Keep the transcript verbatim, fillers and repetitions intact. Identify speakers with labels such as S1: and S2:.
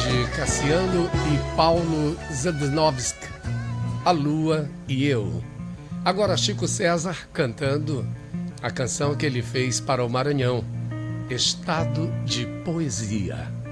S1: de Cassiano e Paulo Zdanovski, A Lua e Eu. Agora Chico César cantando a canção que ele fez para o Maranhão, Estado de Poesia.